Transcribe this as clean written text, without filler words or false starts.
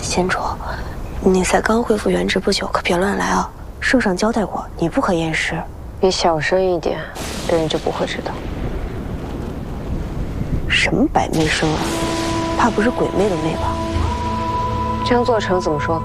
仙主，你才刚恢复原职不久，可别乱来啊！圣上交代过，你不可验尸。 你小声一点，别人就不会知道。 什么百媚生啊？怕不是鬼魅的媚吧？ 江作成怎么说？